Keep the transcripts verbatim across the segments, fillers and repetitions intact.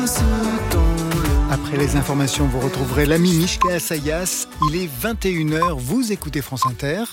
Après les informations, vous retrouverez l'ami Mishka Assayas. Il est vingt et une heures, vous écoutez France Inter.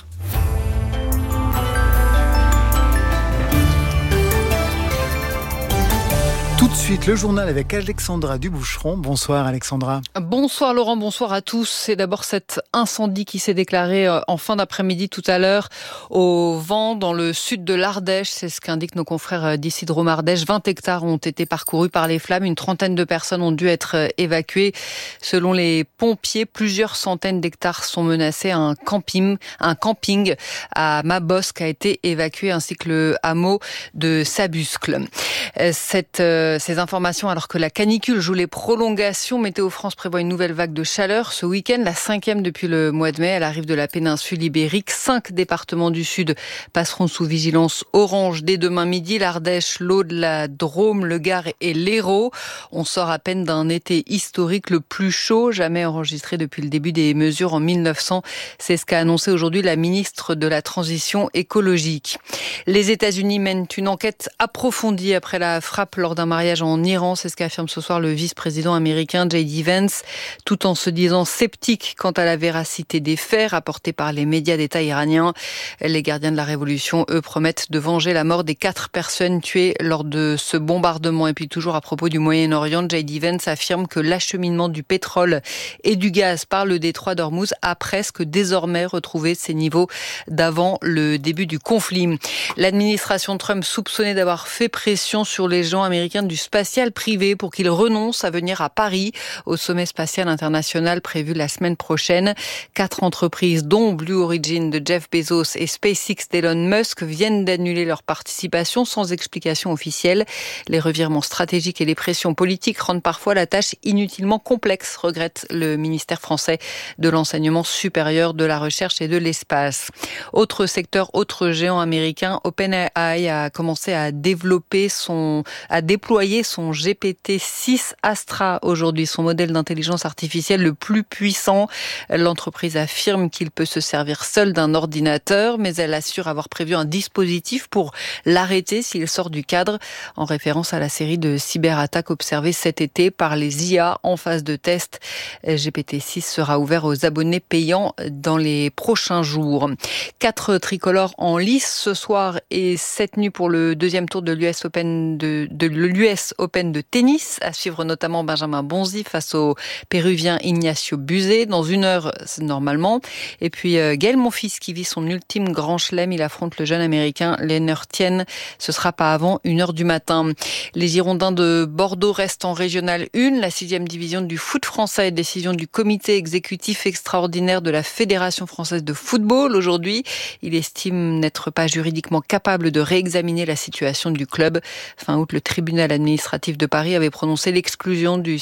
Tout de suite, le journal avec Alexandra Duboucheron. Bonsoir Alexandra. Bonsoir Laurent, bonsoir à tous. C'est d'abord cet incendie qui s'est déclaré en fin d'après-midi tout à l'heure au Vent, dans le sud de l'Ardèche. C'est ce qu'indiquent nos confrères d'ici de Drôme Ardèche. vingt hectares ont été parcourus par les flammes. Une trentaine de personnes ont dû être évacuées. Selon les pompiers, plusieurs centaines d'hectares sont menacés. Un camping, un camping à Mabosque a été évacué, ainsi que le hameau de Sabuscle. Cette Ces informations alors que la canicule joue les prolongations. Météo France prévoit une nouvelle vague de chaleur ce week-end, la cinquième depuis le mois de mai. Elle arrive de la péninsule ibérique. Cinq départements du sud passeront sous vigilance orange dès demain midi. L'Ardèche, l'Aude, la Drôme, le Gard et l'Hérault. On sort à peine d'un été historique, le plus chaud jamais enregistré depuis le début des mesures en mille neuf cents. C'est ce qu'a annoncé aujourd'hui la ministre de la Transition écologique. Les États-Unis mènent une enquête approfondie après la frappe lors d'un mariage en Iran. C'est ce qu'affirme ce soir le vice-président américain J D Vance, tout en se disant sceptique quant à la véracité des faits rapportés par les médias d'État iraniens. Les gardiens de la révolution, eux, promettent de venger la mort des quatre personnes tuées lors de ce bombardement. Et puis toujours à propos du Moyen-Orient, J D Vance affirme que l'acheminement du pétrole et du gaz par le détroit d'Ormuz a presque désormais retrouvé ses niveaux d'avant le début du conflit. L'administration Trump soupçonnée d'avoir fait pression sur les gens américains du spatial privé pour qu'ils renoncent à venir à Paris au sommet spatial international prévu la semaine prochaine. Quatre entreprises, dont Blue Origin de Jeff Bezos et SpaceX d'Elon Musk, viennent d'annuler leur participation sans explication officielle. Les revirements stratégiques et les pressions politiques rendent parfois la tâche inutilement complexe, regrette le ministère français de l'enseignement supérieur, de la recherche et de l'espace. Autre secteur, autre géant américain, OpenAI a commencé à développer son, à déployer son G P T six Astra aujourd'hui, son modèle d'intelligence artificielle le plus puissant. L'entreprise affirme qu'il peut se servir seul d'un ordinateur, mais elle assure avoir prévu un dispositif pour l'arrêter s'il sort du cadre, en référence à la série de cyberattaques observées cet été par les I A en phase de test. G P T six sera ouvert aux abonnés payants dans les prochains jours. Quatre tricolores en lice ce soir et cette nuit pour le deuxième tour de l'U S Open de, de l'U S Open de tennis, à suivre notamment Benjamin Bonzi face au Péruvien Ignacio Buzet dans une heure normalement. Et puis euh, Gaël Monfils qui vit son ultime grand chelem, il affronte le jeune américain Lennart Tien. Ce sera pas avant une heure du matin. Les Girondins de Bordeaux restent en régionale un, la sixième division du foot français. Décision du comité exécutif extraordinaire de la Fédération française de football aujourd'hui. Il estime n'être pas juridiquement capable de réexaminer la situation du club. Fin août, le tribunal administratif de Paris avait prononcé l'exclusion du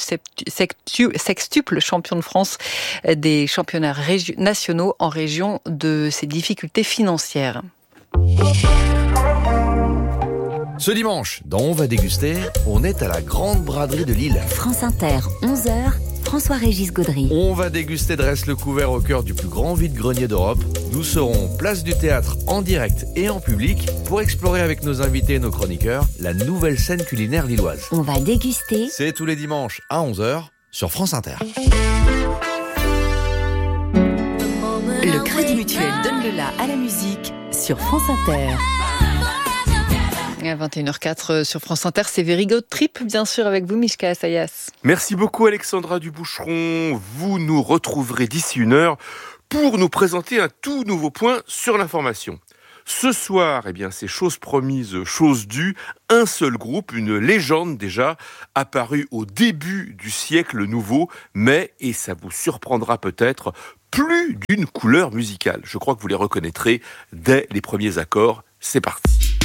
sextuple champion de France des championnats régi- nationaux en raison de ses difficultés financières. Ce dimanche, dans On va déguster, on est à la Grande Braderie de Lille. France Inter, onze heures, François-Régis Gaudry. On va déguster dresse le couvert au cœur du plus grand vide-grenier d'Europe. Nous serons place du Théâtre en direct et en public pour explorer avec nos invités et nos chroniqueurs la nouvelle scène culinaire lilloise. On va déguster. C'est tous les dimanches à onze heures sur France Inter. Le Crédit Mutuel donne le la à la musique sur France Inter. À vingt et une heures quatre sur France Inter, c'est Very Good Trip, bien sûr, avec vous, Mishka Assayas. Merci beaucoup, Alexandra Duboucheron. Vous nous retrouverez d'ici une heure pour nous présenter un tout nouveau point sur l'information. Ce soir, eh bien, c'est chose promise, chose due. Un seul groupe, une légende déjà, apparue au début du siècle nouveau, mais, et ça vous surprendra peut-être, plus d'une couleur musicale. Je crois que vous les reconnaîtrez dès les premiers accords. C'est parti.